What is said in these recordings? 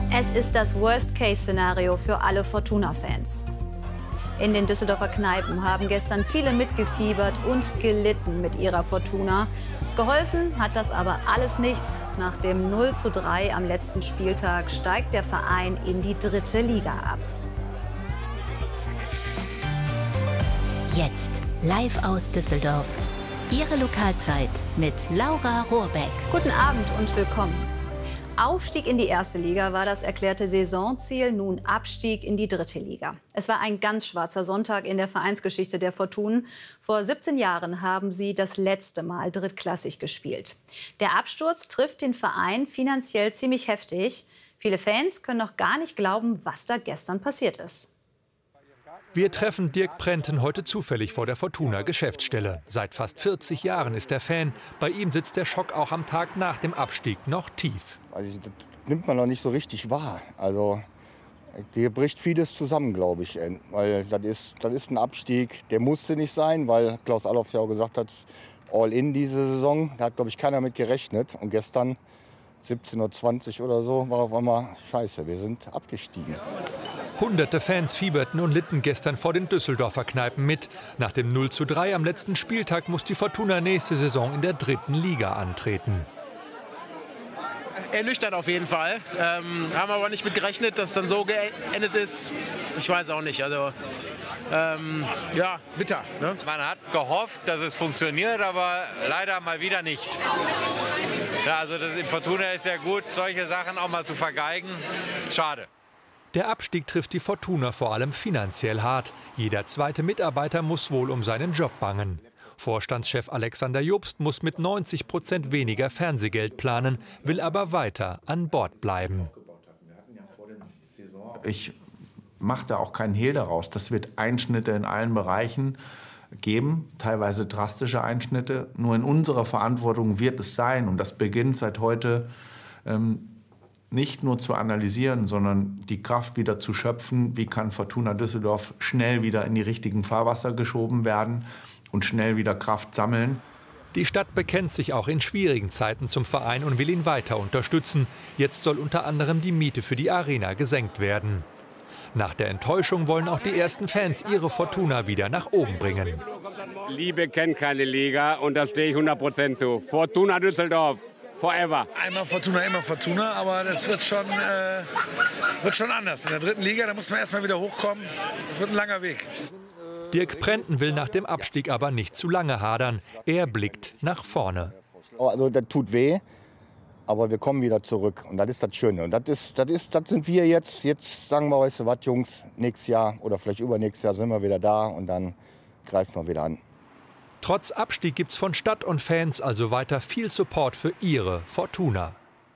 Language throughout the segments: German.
Es ist das Worst-Case-Szenario für alle Fortuna-Fans. In den Düsseldorfer Kneipen haben gestern viele mitgefiebert und gelitten mit ihrer Fortuna. Geholfen hat das aber alles nichts. Nach dem 0:3 am letzten Spieltag steigt der Verein in die 3. Liga ab. Jetzt live aus Düsseldorf. Ihre Lokalzeit mit Laura Rohrbeck. Guten Abend und willkommen. Aufstieg in die 1. Liga war das erklärte Saisonziel, nun Abstieg in die 3. Liga. Es war ein ganz schwarzer Sonntag in der Vereinsgeschichte der Fortunen. Vor 17 Jahren haben sie das letzte Mal drittklassig gespielt. Der Absturz trifft den Verein finanziell ziemlich heftig. Viele Fans können noch gar nicht glauben, was da gestern passiert ist. Wir treffen Dirk Prenten heute zufällig vor der Fortuna-Geschäftsstelle. Seit fast 40 Jahren ist er Fan. Bei ihm sitzt der Schock auch am Tag nach dem Abstieg noch tief. Also, das nimmt man noch nicht so richtig wahr. Also, hier bricht vieles zusammen, glaube ich. Weil das ist ein Abstieg, der musste nicht sein, weil Klaus Allofs ja auch gesagt hat, all in diese Saison. Da hat, glaube ich, keiner mit gerechnet. Und gestern, 17:20 Uhr oder so, war auf einmal scheiße, wir sind abgestiegen. Hunderte Fans fieberten und litten gestern vor den Düsseldorfer Kneipen mit. Nach dem 0:3 am letzten Spieltag muss die Fortuna nächste Saison in der 3. Liga antreten. Ernüchternd auf jeden Fall. Haben aber nicht mit gerechnet, dass es dann so geendet ist. Ich weiß auch nicht. Also ja, bitter. Ne? Man hat gehofft, dass es funktioniert, aber leider mal wieder nicht. Ja, also das in Fortuna ist ja gut, solche Sachen auch mal zu vergeigen. Schade. Der Abstieg trifft die Fortuna vor allem finanziell hart. Jeder zweite Mitarbeiter muss wohl um seinen Job bangen. Vorstandschef Alexander Jobst muss mit 90% weniger Fernsehgeld planen, will aber weiter an Bord bleiben. Ich mache da auch keinen Hehl daraus. Das wird Einschnitte in allen Bereichen geben, teilweise drastische Einschnitte. Nur in unserer Verantwortung wird es sein, und das beginnt seit heute, nicht nur zu analysieren, sondern die Kraft wieder zu schöpfen. Wie kann Fortuna Düsseldorf schnell wieder in die richtigen Fahrwasser geschoben werden und schnell wieder Kraft sammeln? Die Stadt bekennt sich auch in schwierigen Zeiten zum Verein und will ihn weiter unterstützen. Jetzt soll unter anderem die Miete für die Arena gesenkt werden. Nach der Enttäuschung wollen auch die ersten Fans ihre Fortuna wieder nach oben bringen. Liebe kennt keine Liga und da stehe ich 100% zu. Fortuna Düsseldorf. Forever. Einmal Fortuna, immer Fortuna, aber das wird schon anders. In der 3. Liga, da muss man erst mal wieder hochkommen. Das wird ein langer Weg. Dirk Prenten will nach dem Abstieg aber nicht zu lange hadern. Er blickt nach vorne. Also das tut weh, aber wir kommen wieder zurück. Und das ist das Schöne. Und das sind wir jetzt. Jetzt sagen wir, weißt du was, Jungs, nächstes Jahr oder vielleicht übernächstes Jahr sind wir wieder da und dann greifen wir wieder an. Trotz Abstieg gibt's von Stadt und Fans also weiter viel Support für ihre Fortuna.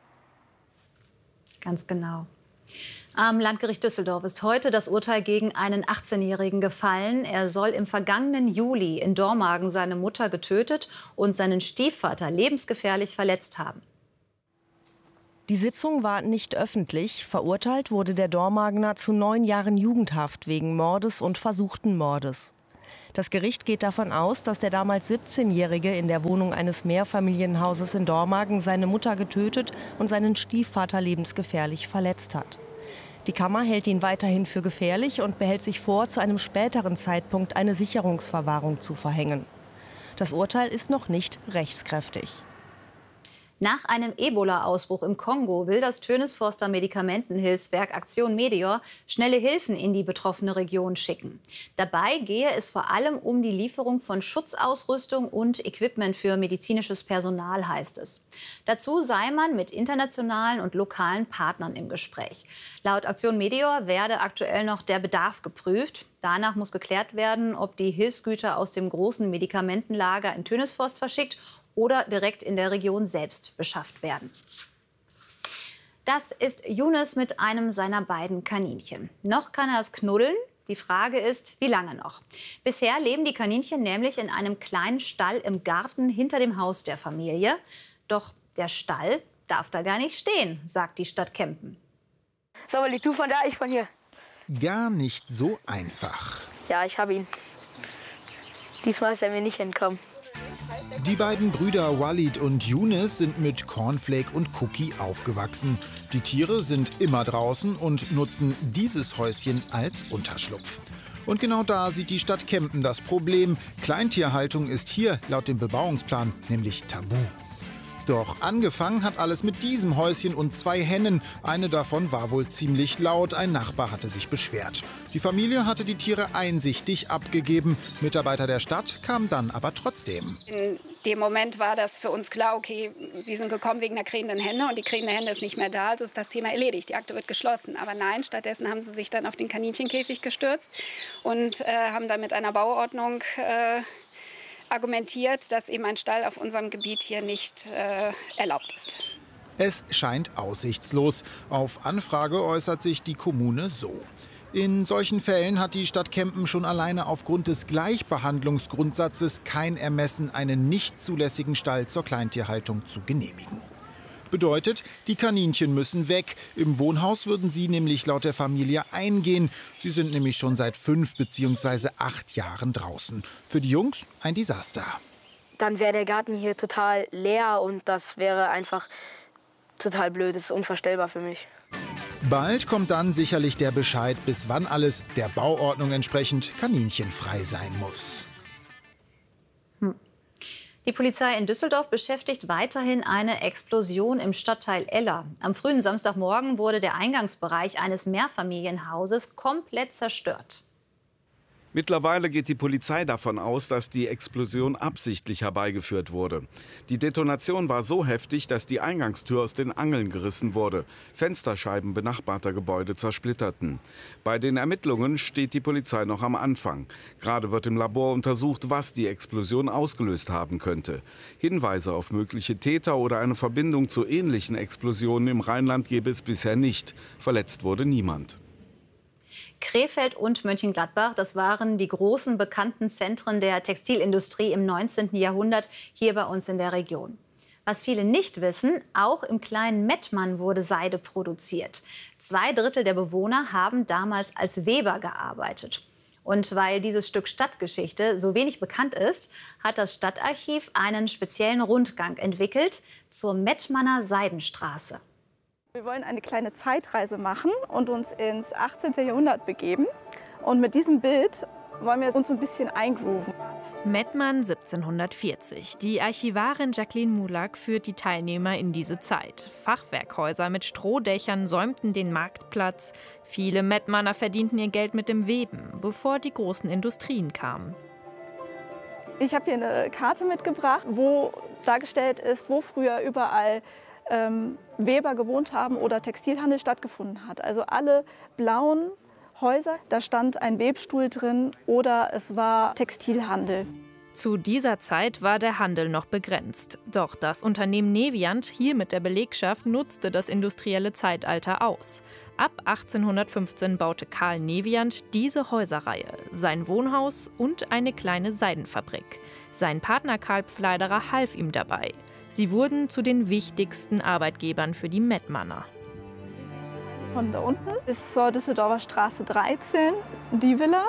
Ganz genau. Am Landgericht Düsseldorf ist heute das Urteil gegen einen 18-Jährigen gefallen. Er soll im vergangenen Juli in Dormagen seine Mutter getötet und seinen Stiefvater lebensgefährlich verletzt haben. Die Sitzung war nicht öffentlich. Verurteilt wurde der Dormagener zu 9 Jahren Jugendhaft wegen Mordes und versuchten Mordes. Das Gericht geht davon aus, dass der damals 17-Jährige in der Wohnung eines Mehrfamilienhauses in Dormagen seine Mutter getötet und seinen Stiefvater lebensgefährlich verletzt hat. Die Kammer hält ihn weiterhin für gefährlich und behält sich vor, zu einem späteren Zeitpunkt eine Sicherungsverwahrung zu verhängen. Das Urteil ist noch nicht rechtskräftig. Nach einem Ebola-Ausbruch im Kongo will das Tönisforster Medikamentenhilfswerk Aktion Meteor schnelle Hilfen in die betroffene Region schicken. Dabei gehe es vor allem um die Lieferung von Schutzausrüstung und Equipment für medizinisches Personal, heißt es. Dazu sei man mit internationalen und lokalen Partnern im Gespräch. Laut Aktion Meteor werde aktuell noch der Bedarf geprüft. Danach muss geklärt werden, ob die Hilfsgüter aus dem großen Medikamentenlager in Tönisforst verschickt oder direkt in der Region selbst beschafft werden. Das ist Younes mit einem seiner beiden Kaninchen. Noch kann er es knuddeln. Die Frage ist, wie lange noch? Bisher leben die Kaninchen nämlich in einem kleinen Stall im Garten hinter dem Haus der Familie. Doch der Stall darf da gar nicht stehen, sagt die Stadt Kempen. So, Willi, du von da, ich von hier. Gar nicht so einfach. Ja, ich habe ihn. Diesmal ist er mir nicht entkommen. Die beiden Brüder Walid und Younes sind mit Cornflake und Cookie aufgewachsen. Die Tiere sind immer draußen und nutzen dieses Häuschen als Unterschlupf. Und genau da sieht die Stadt Kempen das Problem. Kleintierhaltung ist hier laut dem Bebauungsplan nämlich tabu. Doch angefangen hat alles mit diesem Häuschen und 2 Hennen. Eine davon war wohl ziemlich laut. Ein Nachbar hatte sich beschwert. Die Familie hatte die Tiere einsichtig abgegeben. Mitarbeiter der Stadt kamen dann aber trotzdem. In dem Moment war das für uns klar, okay, sie sind gekommen wegen der krähenden Henne und die krähende Henne ist nicht mehr da, also ist das Thema erledigt, die Akte wird geschlossen. Aber nein, stattdessen haben sie sich dann auf den Kaninchenkäfig gestürzt und haben dann mit einer Bauordnung argumentiert, dass eben ein Stall auf unserem Gebiet hier nicht erlaubt ist. Es scheint aussichtslos. Auf Anfrage äußert sich die Kommune so. In solchen Fällen hat die Stadt Kempen schon alleine aufgrund des Gleichbehandlungsgrundsatzes kein Ermessen, einen nicht zulässigen Stall zur Kleintierhaltung zu genehmigen. Bedeutet, die Kaninchen müssen weg. Im Wohnhaus würden sie nämlich laut der Familie eingehen. Sie sind nämlich schon seit 5 bzw. 8 Jahren draußen. Für die Jungs ein Desaster. Dann wäre der Garten hier total leer und das wäre einfach total blöd. Das ist unvorstellbar für mich. Bald kommt dann sicherlich der Bescheid, bis wann alles der Bauordnung entsprechend kaninchenfrei sein muss. Die Polizei in Düsseldorf beschäftigt weiterhin eine Explosion im Stadtteil Eller. Am frühen Samstagmorgen wurde der Eingangsbereich eines Mehrfamilienhauses komplett zerstört. Mittlerweile geht die Polizei davon aus, dass die Explosion absichtlich herbeigeführt wurde. Die Detonation war so heftig, dass die Eingangstür aus den Angeln gerissen wurde. Fensterscheiben benachbarter Gebäude zersplitterten. Bei den Ermittlungen steht die Polizei noch am Anfang. Gerade wird im Labor untersucht, was die Explosion ausgelöst haben könnte. Hinweise auf mögliche Täter oder eine Verbindung zu ähnlichen Explosionen im Rheinland gäbe es bisher nicht. Verletzt wurde niemand. Krefeld und Mönchengladbach, das waren die großen bekannten Zentren der Textilindustrie im 19. Jahrhundert hier bei uns in der Region. Was viele nicht wissen, auch im kleinen Mettmann wurde Seide produziert. 2/3 der Bewohner haben damals als Weber gearbeitet. Und weil dieses Stück Stadtgeschichte so wenig bekannt ist, hat das Stadtarchiv einen speziellen Rundgang entwickelt zur Mettmanner Seidenstraße. Wir wollen eine kleine Zeitreise machen und uns ins 18. Jahrhundert begeben. Und mit diesem Bild wollen wir uns ein bisschen eingrooven. Mettmann 1740. Die Archivarin Jacqueline Mulak führt die Teilnehmer in diese Zeit. Fachwerkhäuser mit Strohdächern säumten den Marktplatz. Viele Mettmanner verdienten ihr Geld mit dem Weben, bevor die großen Industrien kamen. Ich habe hier eine Karte mitgebracht, wo dargestellt ist, wo früher überall Weber gewohnt haben oder Textilhandel stattgefunden hat. Also alle blauen Häuser, da stand ein Webstuhl drin oder es war Textilhandel. Zu dieser Zeit war der Handel noch begrenzt. Doch das Unternehmen Neviant, hier mit der Belegschaft, nutzte das industrielle Zeitalter aus. Ab 1815 baute Karl Neviant diese Häuserreihe, sein Wohnhaus und eine kleine Seidenfabrik. Sein Partner Karl Pfleiderer half ihm dabei. Sie wurden zu den wichtigsten Arbeitgebern für die Mettmanner. Von da unten bis zur Düsseldorfer Straße 13, die Villa,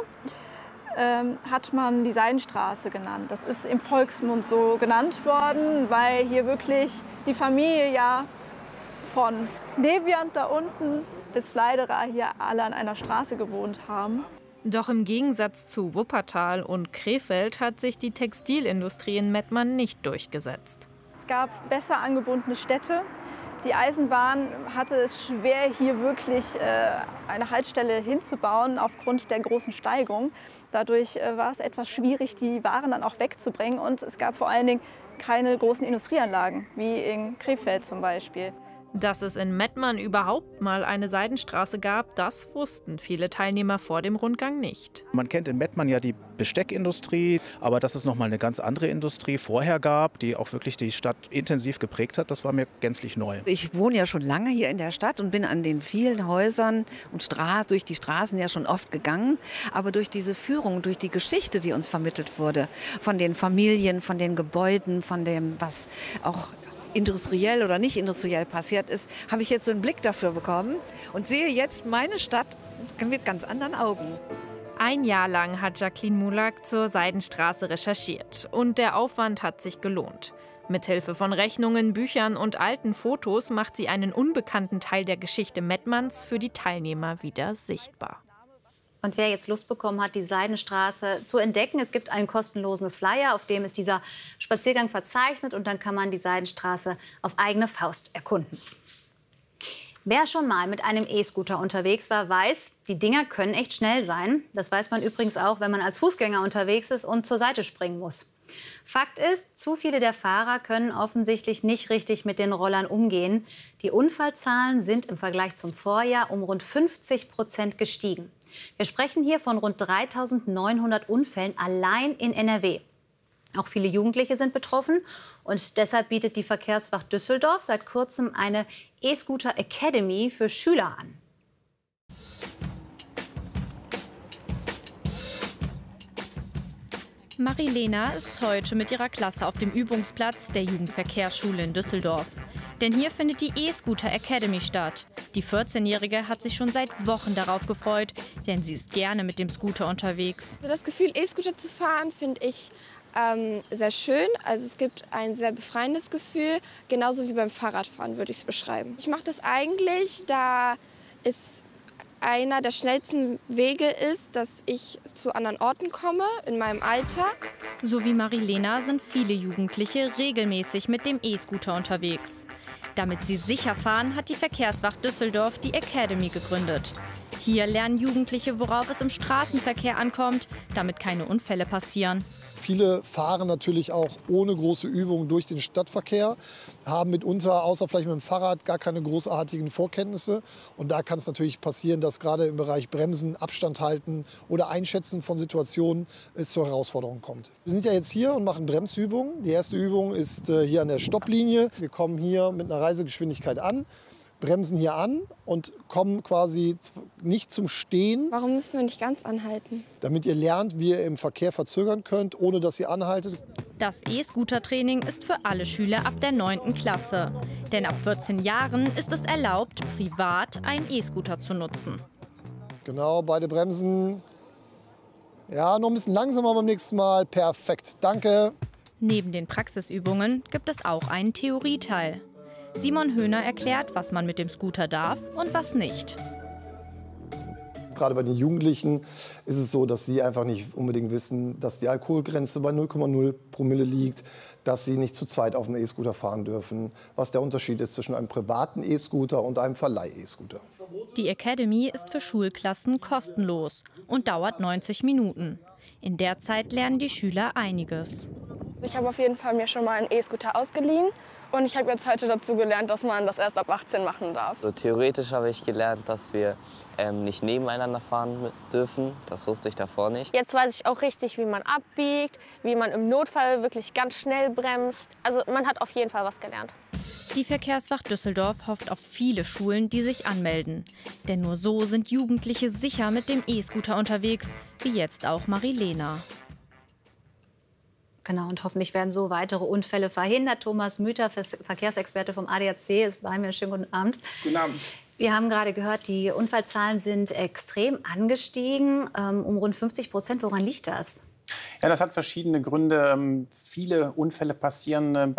hat man die Seidenstraße genannt. Das ist im Volksmund so genannt worden, weil hier wirklich die Familie ja von Neviant da unten bis Pfleiderer hier alle an einer Straße gewohnt haben. Doch im Gegensatz zu Wuppertal und Krefeld hat sich die Textilindustrie in Mettmann nicht durchgesetzt. Es gab besser angebundene Städte. Die Eisenbahn hatte es schwer, hier wirklich eine Haltestelle hinzubauen aufgrund der großen Steigung. Dadurch war es etwas schwierig, die Waren dann auch wegzubringen. Und es gab vor allen Dingen keine großen Industrieanlagen, wie in Krefeld zum Beispiel. Dass es in Mettmann überhaupt mal eine Seidenstraße gab, das wussten viele Teilnehmer vor dem Rundgang nicht. Man kennt in Mettmann ja die Besteckindustrie, aber dass es noch mal eine ganz andere Industrie vorher gab, die auch wirklich die Stadt intensiv geprägt hat, das war mir gänzlich neu. Ich wohne ja schon lange hier in der Stadt und bin an den vielen Häusern und durch die Straßen ja schon oft gegangen. Aber durch diese Führung, durch die Geschichte, die uns vermittelt wurde, von den Familien, von den Gebäuden, von dem, was auch industriell oder nicht industriell passiert ist, habe ich jetzt so einen Blick dafür bekommen und sehe jetzt meine Stadt mit ganz anderen Augen. Ein Jahr lang hat Jacqueline Mulak zur Seidenstraße recherchiert und der Aufwand hat sich gelohnt. Mithilfe von Rechnungen, Büchern und alten Fotos macht sie einen unbekannten Teil der Geschichte Mettmanns für die Teilnehmer wieder sichtbar. Und wer jetzt Lust bekommen hat, die Seidenstraße zu entdecken, es gibt einen kostenlosen Flyer, auf dem ist dieser Spaziergang verzeichnet und dann kann man die Seidenstraße auf eigene Faust erkunden. Wer schon mal mit einem E-Scooter unterwegs war, weiß, die Dinger können echt schnell sein. Das weiß man übrigens auch, wenn man als Fußgänger unterwegs ist und zur Seite springen muss. Fakt ist, zu viele der Fahrer können offensichtlich nicht richtig mit den Rollern umgehen. Die Unfallzahlen sind im Vergleich zum Vorjahr um rund 50% gestiegen. Wir sprechen hier von rund 3.900 Unfällen allein in NRW. Auch viele Jugendliche sind betroffen und deshalb bietet die Verkehrswacht Düsseldorf seit kurzem eine E-Scooter Academy für Schüler an. Marilena ist heute mit ihrer Klasse auf dem Übungsplatz der Jugendverkehrsschule in Düsseldorf. Denn hier findet die E-Scooter Academy statt. Die 14-Jährige hat sich schon seit Wochen darauf gefreut, denn sie ist gerne mit dem Scooter unterwegs. Das Gefühl, E-Scooter zu fahren, finde ich sehr schön. Also es gibt ein sehr befreiendes Gefühl, genauso wie beim Fahrradfahren würde ich es beschreiben. Ich mache das eigentlich, da es einer der schnellsten Wege ist, dass ich zu anderen Orten komme in meinem Alltag. So wie Marilena sind viele Jugendliche regelmäßig mit dem E-Scooter unterwegs. Damit sie sicher fahren, hat die Verkehrswacht Düsseldorf die Academy gegründet. Hier lernen Jugendliche, worauf es im Straßenverkehr ankommt, damit keine Unfälle passieren. Viele fahren natürlich auch ohne große Übung durch den Stadtverkehr, haben mitunter, außer vielleicht mit dem Fahrrad, gar keine großartigen Vorkenntnisse. Und da kann es natürlich passieren, dass gerade im Bereich Bremsen, Abstand halten oder Einschätzen von Situationen es zur Herausforderung kommt. Wir sind ja jetzt hier und machen Bremsübungen. Die erste Übung ist hier an der Stopplinie. Wir kommen hier mit einer Reisegeschwindigkeit an, bremsen hier an und kommen quasi nicht zum Stehen. Warum müssen wir nicht ganz anhalten? Damit ihr lernt, wie ihr im Verkehr verzögern könnt, ohne dass ihr anhaltet. Das E-Scooter-Training ist für alle Schüler ab der 9. Klasse. Denn ab 14 Jahren ist es erlaubt, privat einen E-Scooter zu nutzen. Genau, beide Bremsen. Ja, noch ein bisschen langsamer beim nächsten Mal. Perfekt, danke. Neben den Praxisübungen gibt es auch einen Theorieteil. Simon Höhner erklärt, was man mit dem Scooter darf und was nicht. Gerade bei den Jugendlichen ist es so, dass sie einfach nicht unbedingt wissen, dass die Alkoholgrenze bei 0,0 Promille liegt, dass sie nicht zu zweit auf einem E-Scooter fahren dürfen, was der Unterschied ist zwischen einem privaten E-Scooter und einem Verleih-E-Scooter. Die Academy ist für Schulklassen kostenlos und dauert 90 Minuten. In der Zeit lernen die Schüler einiges. Ich habe auf jeden Fall mir schon mal einen E-Scooter ausgeliehen. Und ich habe jetzt heute dazu gelernt, dass man das erst ab 18 machen darf. So, theoretisch habe ich gelernt, dass wir nicht nebeneinander fahren dürfen. Das wusste ich davor nicht. Jetzt weiß ich auch richtig, wie man abbiegt, wie man im Notfall wirklich ganz schnell bremst. Also man hat auf jeden Fall was gelernt. Die Verkehrswacht Düsseldorf hofft auf viele Schulen, die sich anmelden. Denn nur so sind Jugendliche sicher mit dem E-Scooter unterwegs, wie jetzt auch Marilena. Genau, und hoffentlich werden so weitere Unfälle verhindert. Thomas Müther, Verkehrsexperte vom ADAC, ist bei mir. Schönen guten Abend. Guten Abend. Wir haben gerade gehört, die Unfallzahlen sind extrem angestiegen, um rund 50%. Woran liegt das? Ja, das hat verschiedene Gründe. Viele Unfälle passieren